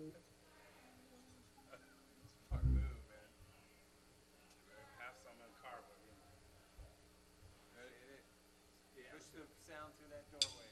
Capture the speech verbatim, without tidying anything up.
Smart move, man. Have some in the car, but you know. Ready? Push the sound through that doorway.